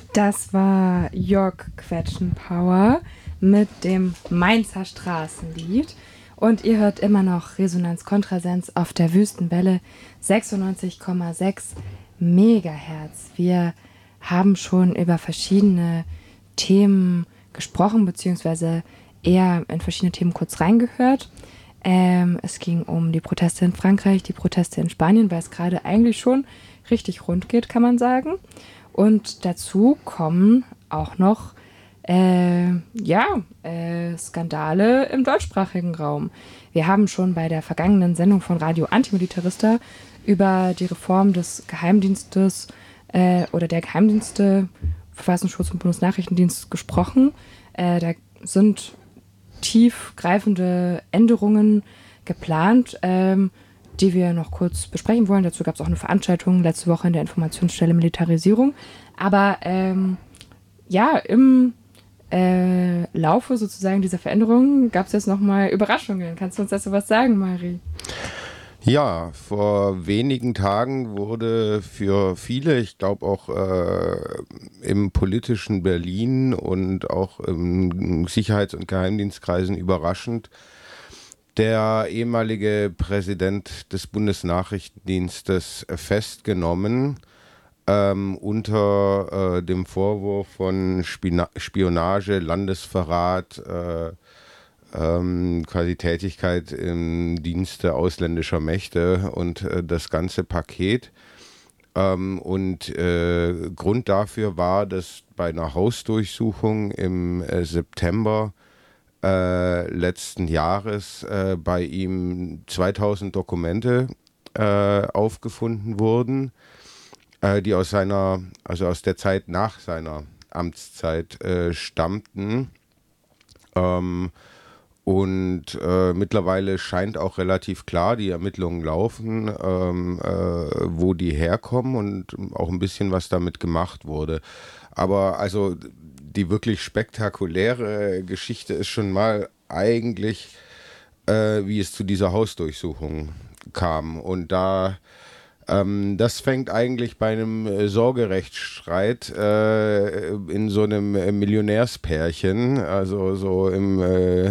Das war Jörg Quetschenpower mit dem Mainzer Straßenlied. Und ihr hört immer noch Resonanz Kontrasens auf der Wüstenwelle 96,6 Megahertz. Wir haben schon über verschiedene Themen gesprochen, beziehungsweise eher in verschiedene Themen kurz reingehört. Es ging um die Proteste in Frankreich, die Proteste in Spanien, weil es gerade eigentlich schon richtig rund geht, kann man sagen. Und dazu kommen auch noch Skandale im deutschsprachigen Raum. Wir haben schon bei der vergangenen Sendung von Radio Antimilitarista über die Reform des Geheimdienstes oder der Geheimdienste, Verfassungsschutz und Bundesnachrichtendienst gesprochen. Da sind tiefgreifende Änderungen geplant, die wir noch kurz besprechen wollen. Dazu gab es auch eine Veranstaltung letzte Woche in der Informationsstelle Militarisierung. Aber im Laufe sozusagen dieser Veränderungen gab es jetzt nochmal Überraschungen. Kannst du uns dazu was sagen, Mari? Ja, vor wenigen Tagen wurde für viele, ich glaube auch im politischen Berlin und auch im Sicherheits- und Geheimdienstkreisen überraschend, der ehemalige Präsident des Bundesnachrichtendienstes festgenommen unter dem Vorwurf von Spionage, Landesverrat, quasi Tätigkeit im Dienste ausländischer Mächte und das ganze Paket. Grund dafür war, dass bei einer Hausdurchsuchung im September letzten Jahres bei ihm 2000 Dokumente aufgefunden wurden, die aus der Zeit nach seiner Amtszeit stammten. Mittlerweile scheint auch relativ klar, die Ermittlungen laufen, wo die herkommen und auch ein bisschen was damit gemacht wurde. Aber also die wirklich spektakuläre Geschichte ist schon mal eigentlich, wie es zu dieser Hausdurchsuchung kam. Und das fängt eigentlich bei einem Sorgerechtsstreit in so einem Millionärspärchen, also so im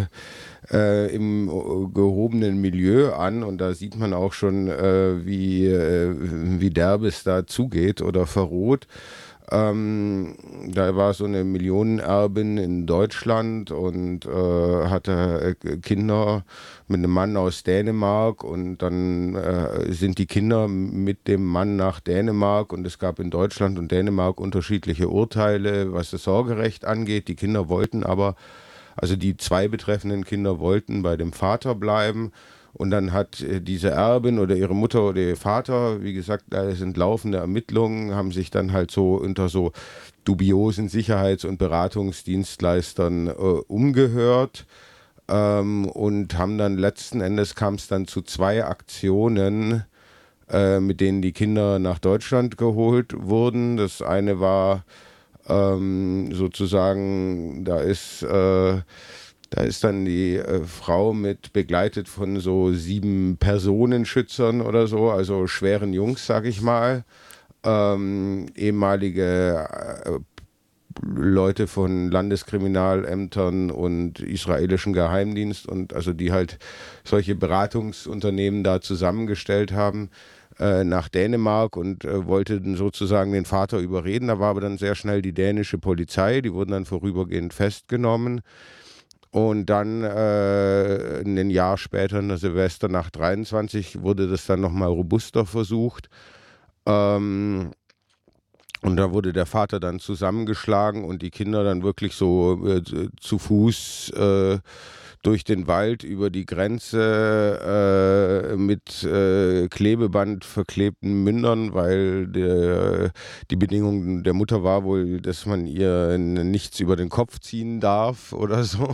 gehobenen Milieu an. Und da sieht man auch schon, wie derb es da zugeht oder verroht. Da war so eine Millionenerbin in Deutschland und hatte Kinder mit einem Mann aus Dänemark, und dann sind die Kinder mit dem Mann nach Dänemark, und es gab in Deutschland und Dänemark unterschiedliche Urteile, was das Sorgerecht angeht. Die Kinder wollten aber, also die zwei betreffenden Kinder wollten bei dem Vater bleiben. Und dann hat diese Erbin oder ihre Mutter oder ihr Vater, wie gesagt, da sind laufende Ermittlungen, haben sich dann halt so unter so dubiosen Sicherheits- und Beratungsdienstleistern umgehört und haben dann letzten Endes, kam es dann zu 2 Aktionen, mit denen die Kinder nach Deutschland geholt wurden. Das eine war sozusagen, da ist dann die Frau begleitet von so 7 Personenschützern oder so, also schweren Jungs, sag ich mal, ehemalige Leute von Landeskriminalämtern und israelischen Geheimdienst, und also die halt solche Beratungsunternehmen da zusammengestellt haben, nach Dänemark, und wollte sozusagen den Vater überreden. Da war aber dann sehr schnell die dänische Polizei, die wurden dann vorübergehend festgenommen. Und dann ein Jahr später, in der Silvesternacht 23, wurde das dann nochmal robuster versucht. Und da wurde der Vater dann zusammengeschlagen und die Kinder dann wirklich so zu Fuß durch den Wald über die Grenze mit Klebeband verklebten Mündern, weil die Bedingung der Mutter war wohl, dass man ihr nichts über den Kopf ziehen darf oder so.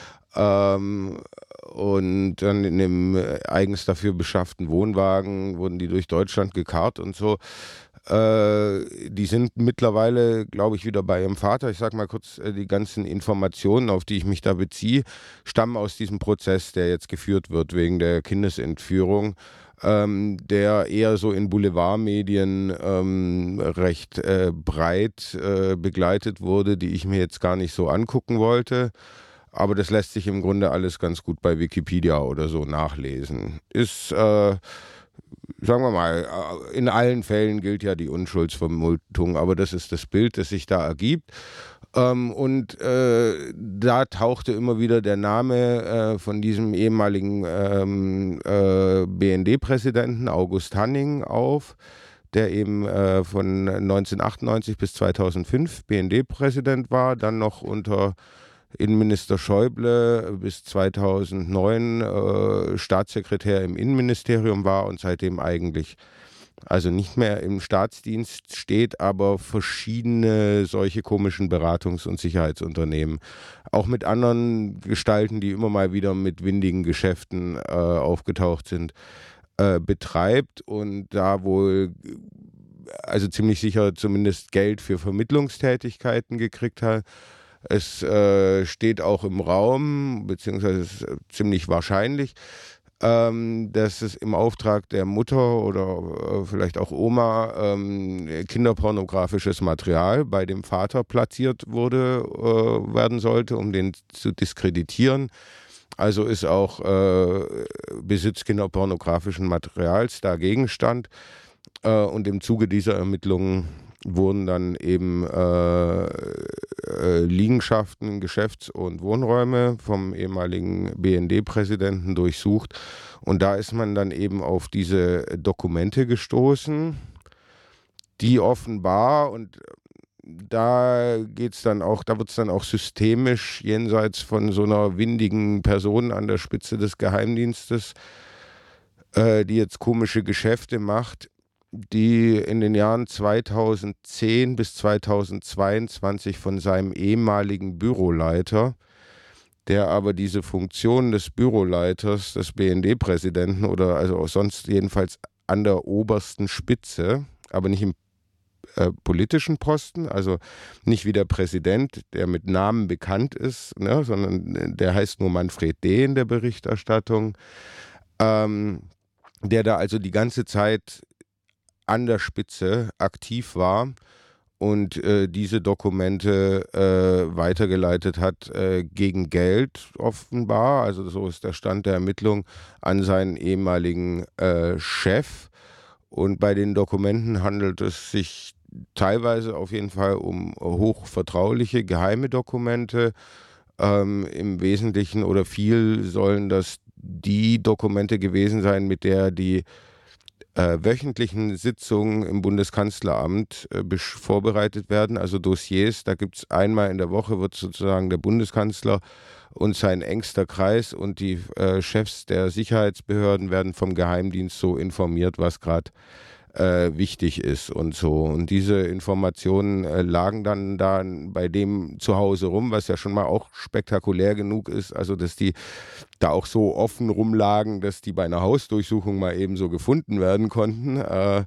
Und dann in einem eigens dafür beschafften Wohnwagen wurden die durch Deutschland gekarrt und so. Die sind mittlerweile, glaube ich, wieder bei ihrem Vater. Ich sage mal kurz, die ganzen Informationen, auf die ich mich da beziehe, stammen aus diesem Prozess, der jetzt geführt wird wegen der Kindesentführung. der eher so in Boulevardmedien recht breit begleitet wurde, die ich mir jetzt gar nicht so angucken wollte. Aber das lässt sich im Grunde alles ganz gut bei Wikipedia oder so nachlesen. Ist, sagen wir mal, in allen Fällen gilt ja die Unschuldsvermutung, aber das ist das Bild, das sich da ergibt. Und da tauchte immer wieder der Name von diesem ehemaligen BND-Präsidenten August Hanning auf, der eben von 1998 bis 2005 BND-Präsident war, dann noch unter Innenminister Schäuble bis 2009 Staatssekretär im Innenministerium war und seitdem eigentlich also nicht mehr im Staatsdienst steht, aber verschiedene solche komischen Beratungs- und Sicherheitsunternehmen, auch mit anderen Gestalten, die immer mal wieder mit windigen Geschäften aufgetaucht sind, betreibt und da wohl also ziemlich sicher zumindest Geld für Vermittlungstätigkeiten gekriegt hat. Es steht auch im Raum, beziehungsweise es ist ziemlich wahrscheinlich, dass es im Auftrag der Mutter oder vielleicht auch Oma kinderpornografisches Material bei dem Vater platziert werden sollte, um den zu diskreditieren. Also ist auch Besitz kinderpornografischen Materials da Gegenstand. Und im Zuge dieser Ermittlungen wurden dann eben Liegenschaften, Geschäfts- und Wohnräume vom ehemaligen BND-Präsidenten durchsucht. Und da ist man dann eben auf diese Dokumente gestoßen, die offenbar, und da wird es dann auch systemisch jenseits von so einer windigen Person an der Spitze des Geheimdienstes, die jetzt komische Geschäfte macht, die in den Jahren 2010 bis 2022 von seinem ehemaligen Büroleiter, der aber diese Funktion des Büroleiters, des BND-Präsidenten oder also auch sonst jedenfalls an der obersten Spitze, aber nicht im politischen Posten, also nicht wie der Präsident, der mit Namen bekannt ist, ne, sondern der heißt nur Manfred D. in der Berichterstattung, der da also die ganze Zeit an der Spitze aktiv war und diese Dokumente weitergeleitet hat gegen Geld offenbar, also so ist der Stand der Ermittlung, an seinen ehemaligen Chef. Und bei den Dokumenten handelt es sich teilweise auf jeden Fall um hochvertrauliche, geheime Dokumente. Im Wesentlichen oder viel sollen das die Dokumente gewesen sein, mit der die wöchentlichen Sitzungen im Bundeskanzleramt vorbereitet werden, also Dossiers. Da gibt es einmal in der Woche, wird sozusagen der Bundeskanzler und sein engster Kreis und die Chefs der Sicherheitsbehörden werden vom Geheimdienst so informiert, was gerade wichtig ist und so. Und diese Informationen lagen dann da bei dem zu Hause rum, was ja schon mal auch spektakulär genug ist, also dass die da auch so offen rumlagen, dass die bei einer Hausdurchsuchung mal eben so gefunden werden konnten.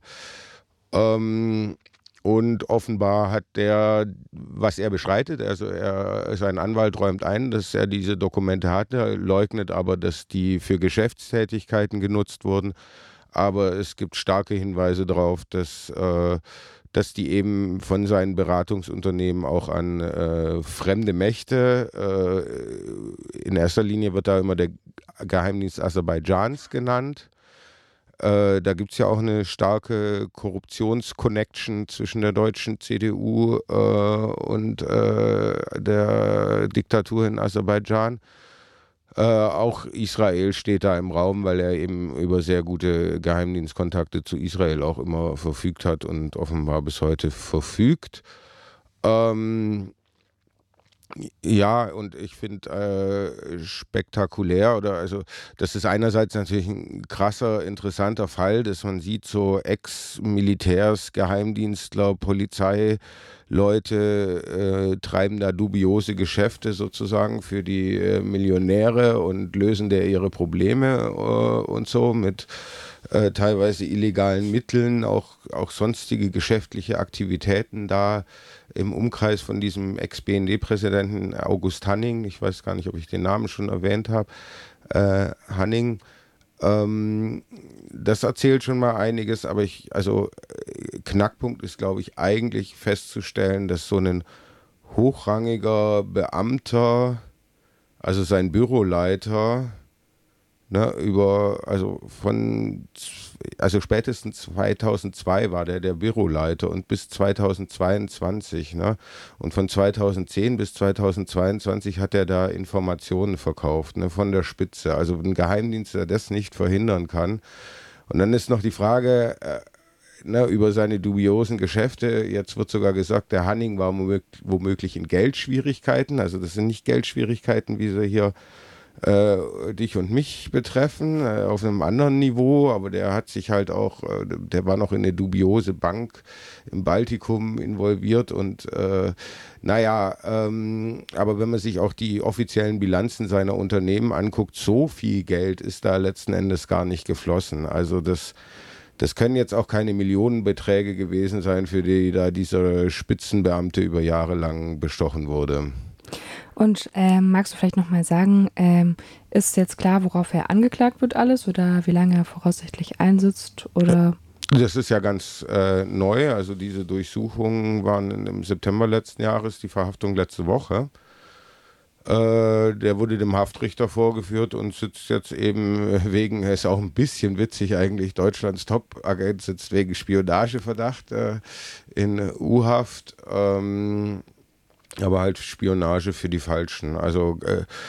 Und offenbar hat der, was er bestreitet, also sein Anwalt räumt ein, dass er diese Dokumente hatte, leugnet aber, dass die für Geschäftstätigkeiten genutzt wurden. Aber es gibt starke Hinweise darauf, dass die eben von seinen Beratungsunternehmen auch an fremde Mächte, in erster Linie wird da immer der Geheimdienst Aserbaidschans genannt. Da gibt es ja auch eine starke Korruptionsconnection zwischen der deutschen CDU und der Diktatur in Aserbaidschan. Auch Israel steht da im Raum, weil er eben über sehr gute Geheimdienstkontakte zu Israel auch immer verfügt hat und offenbar bis heute verfügt. Ja, und ich finde spektakulär, oder also das ist einerseits natürlich ein krasser, interessanter Fall, dass man sieht, so Ex-Militärs, Geheimdienstler, Polizeileute treiben da dubiose Geschäfte sozusagen für die Millionäre und lösen der ihre Probleme und so mit teilweise illegalen Mitteln, auch sonstige geschäftliche Aktivitäten da im Umkreis von diesem Ex-BND-Präsidenten August Hanning, ich weiß gar nicht, ob ich den Namen schon erwähnt habe, Hanning, Das erzählt schon mal einiges, aber Knackpunkt ist, glaube ich, eigentlich festzustellen, dass so ein hochrangiger Beamter, also sein Büroleiter, ne, spätestens 2002 war der Büroleiter und bis 2022, ne, und von 2010 bis 2022 hat er da Informationen verkauft, ne, von der Spitze, also ein Geheimdienst, der das nicht verhindern kann. Und dann ist noch die Frage, ne, über seine dubiosen Geschäfte. Jetzt wird sogar gesagt, der Hanning war womöglich in Geldschwierigkeiten. Also das sind nicht Geldschwierigkeiten, wie sie hier dich und mich betreffen, auf einem anderen Niveau, aber der hat sich halt auch, der war noch in eine dubiose Bank im Baltikum involviert und aber wenn man sich auch die offiziellen Bilanzen seiner Unternehmen anguckt, so viel Geld ist da letzten Endes gar nicht geflossen. Also das können jetzt auch keine Millionenbeträge gewesen sein, für die da dieser Spitzenbeamte über Jahre lang bestochen wurde. Und magst du vielleicht nochmal sagen, ist jetzt klar, worauf er angeklagt wird alles oder wie lange er voraussichtlich einsitzt? Oder? Das ist ja ganz neu. Also diese Durchsuchungen waren im September letzten Jahres, die Verhaftung letzte Woche. Der wurde dem Haftrichter vorgeführt und sitzt jetzt eben wegen, ist auch ein bisschen witzig eigentlich, Deutschlands Top-Agent sitzt wegen Spionageverdacht in U-Haft. Aber halt Spionage für die Falschen. Also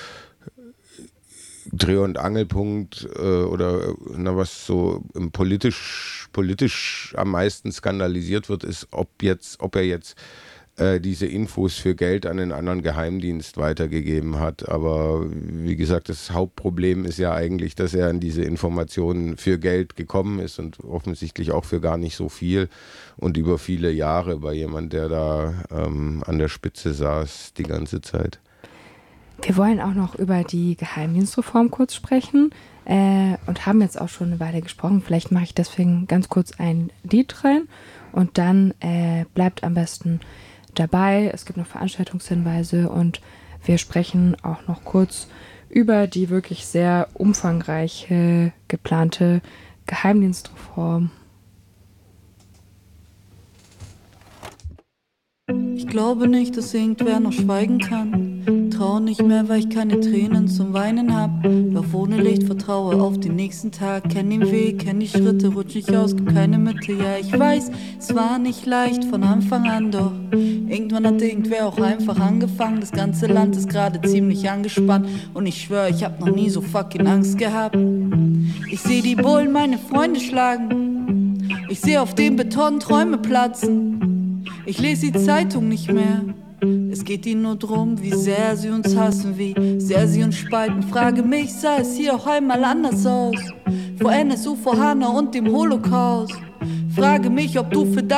Dreh- und Angelpunkt was so politisch am meisten skandalisiert wird, ist, ob er jetzt diese Infos für Geld an einen anderen Geheimdienst weitergegeben hat. Aber wie gesagt, das Hauptproblem ist ja eigentlich, dass er an diese Informationen für Geld gekommen ist und offensichtlich auch für gar nicht so viel und über viele Jahre bei jemand, der da an der Spitze saß die ganze Zeit. Wir wollen auch noch über die Geheimdienstreform kurz sprechen und haben jetzt auch schon eine Weile gesprochen. Vielleicht mache ich deswegen ganz kurz ein Lied rein und dann bleibt am besten dabei. Es gibt noch Veranstaltungshinweise und wir sprechen auch noch kurz über die wirklich sehr umfangreiche geplante Geheimdienstreform. Ich glaube nicht, dass irgendwer noch schweigen kann. Trau nicht mehr, weil ich keine Tränen zum Weinen hab. Lauf ohne Licht, vertraue auf den nächsten Tag. Kenn den Weg, kenn die Schritte, rutsch nicht aus, gibt keine Mitte. Ja, ich weiß, es war nicht leicht von Anfang an, doch irgendwann hat irgendwer auch einfach angefangen. Das ganze Land ist gerade ziemlich angespannt und ich schwör, ich hab noch nie so fucking Angst gehabt. Ich seh die Bullen meine Freunde schlagen. Ich seh auf dem Beton Träume platzen. Ich lese die Zeitung nicht mehr. Es geht ihnen nur drum, wie sehr sie uns hassen, wie sehr sie uns spalten. Frage mich, sah es hier auch einmal anders aus? Vor NSU, vor Hanna und dem Holocaust. Frage mich, ob du für